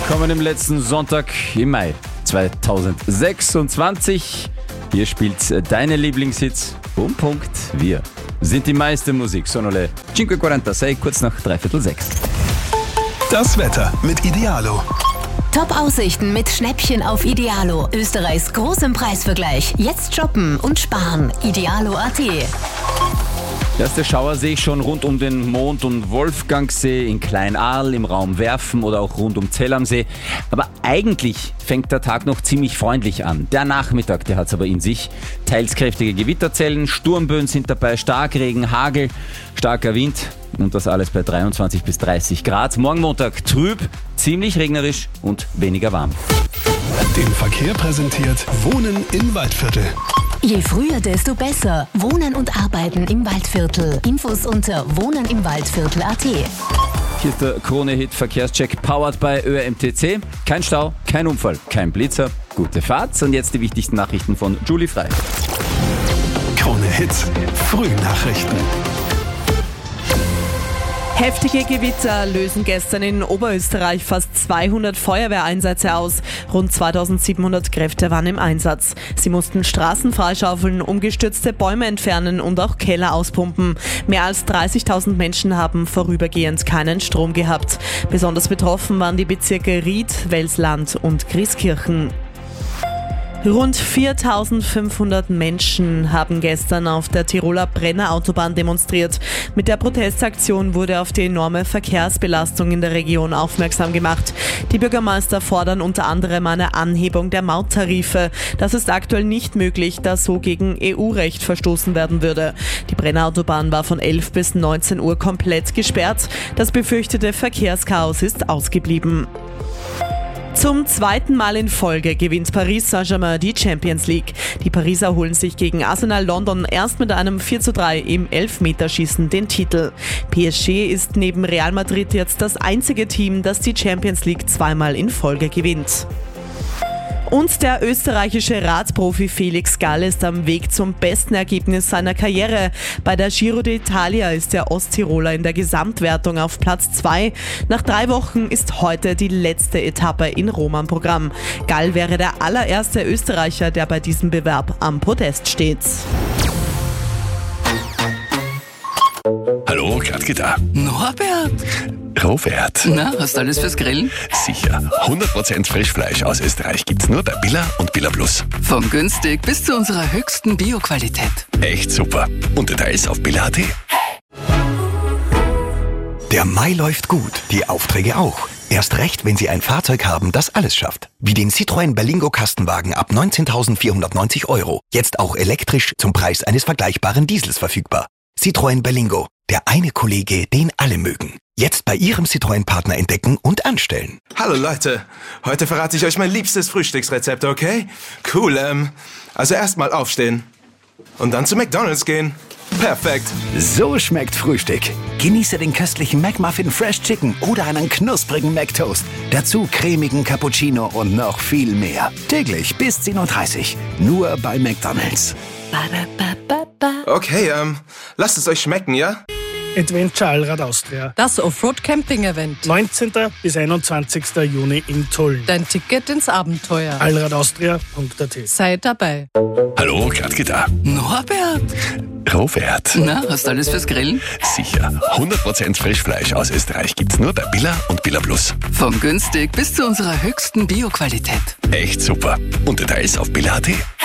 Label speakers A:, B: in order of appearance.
A: Willkommen im letzten Sonntag im Mai 2026. Hier spielt deine Lieblingshits. Punkt. Wir sind die meiste Musik. Sono le 5:46, kurz nach 5:45.
B: Das Wetter mit Idealo.
C: Top-Aussichten mit Schnäppchen auf Idealo. Österreichs großem Preisvergleich. Jetzt shoppen und sparen. Idealo.at.
A: Erste Schauer sehe ich schon rund um den Mond- und Wolfgangsee, in Klein-Ahrl, im Raum Werfen oder auch rund um Zell am See. Aber eigentlich fängt der Tag noch ziemlich freundlich an. Der Nachmittag, der hat es aber in sich. Teils kräftige Gewitterzellen, Sturmböen sind dabei, Starkregen, Hagel, starker Wind und das alles bei 23 bis 30 Grad. Morgen Montag trüb, ziemlich regnerisch und weniger warm.
B: Den Verkehr präsentiert Wohnen im Waldviertel.
C: Je früher, desto besser. Wohnen und arbeiten im Waldviertel. Infos unter wohnenimwaldviertel.at.
A: Hier ist der Krone-Hit Verkehrscheck powered by ÖMTC. Kein Stau, kein Unfall, kein Blitzer. Gute Fahrt. Und jetzt die wichtigsten Nachrichten von Julie Frey.
B: Krone-Hit Frühnachrichten.
D: Heftige Gewitter lösen gestern in Oberösterreich fast 200 Feuerwehreinsätze aus. Rund 2700 Kräfte waren im Einsatz. Sie mussten Straßen freischaufeln, umgestürzte Bäume entfernen und auch Keller auspumpen. Mehr als 30.000 Menschen haben vorübergehend keinen Strom gehabt. Besonders betroffen waren die Bezirke Ried, Welsland und Grieskirchen. Rund 4.500 Menschen haben gestern auf der Tiroler Brenner-Autobahn demonstriert. Mit der Protestaktion wurde auf die enorme Verkehrsbelastung in der Region aufmerksam gemacht. Die Bürgermeister fordern unter anderem eine Anhebung der Mauttarife. Das ist aktuell nicht möglich, da so gegen EU-Recht verstoßen werden würde. Die Brenner-Autobahn war von 11 bis 19 Uhr komplett gesperrt. Das befürchtete Verkehrschaos ist ausgeblieben. Zum zweiten Mal in Folge gewinnt Paris Saint-Germain die Champions League. Die Pariser holen sich gegen Arsenal London erst mit einem 4:3 im Elfmeterschießen den Titel. PSG ist neben Real Madrid jetzt das einzige Team, das die Champions League zweimal in Folge gewinnt. Und der österreichische Radprofi Felix Gall ist am Weg zum besten Ergebnis seiner Karriere. Bei der Giro d'Italia ist der Osttiroler in der Gesamtwertung auf Platz 2. Nach 3 Wochen ist heute die letzte Etappe in Rom am Programm. Gall wäre der allererste Österreicher, der bei diesem Bewerb am Podest steht.
B: Hallo, Gradke da.
E: Norbert!
B: Robert.
E: Na, hast du alles fürs Grillen?
B: Sicher. 100% Frischfleisch aus Österreich gibt's nur bei Billa und Billa Plus.
E: Vom günstig bis zu unserer höchsten Bio-Qualität.
B: Echt super. Und Details auf Billa.at.
F: Der Mai läuft gut, die Aufträge auch. Erst recht, wenn Sie ein Fahrzeug haben, das alles schafft. Wie den Citroën Berlingo Kastenwagen ab 19.490 €. Jetzt auch elektrisch zum Preis eines vergleichbaren Diesels verfügbar. Citroën Berlingo, der eine Kollege, den alle mögen. Jetzt bei Ihrem Citroën-Partner entdecken und anstellen.
G: Hallo Leute, heute verrate ich euch mein liebstes Frühstücksrezept, okay? Cool, also erstmal aufstehen und dann zu McDonald's gehen. Perfekt.
H: So schmeckt Frühstück. Genieße den köstlichen McMuffin Fresh Chicken oder einen knusprigen McToast. Dazu cremigen Cappuccino und noch viel mehr. Täglich bis 10:30 Uhr. Nur bei McDonald's.
G: Okay, lasst es euch schmecken, ja?
I: Adventure Allrad Austria.
J: Das Offroad-Camping-Event.
I: 19. bis 21. Juni in Tulln.
J: Dein Ticket ins Abenteuer.
I: Allradaustria.at.
J: Sei dabei.
B: Hallo, Gradke da.
E: Norbert!
B: Robert.
E: Na, hast du alles fürs Grillen?
B: Sicher. 100% Frischfleisch aus Österreich gibt's nur bei Billa und Billa Plus.
E: Vom günstig bis zu unserer höchsten Bio-Qualität.
B: Echt super. Und Details auf Billa.at.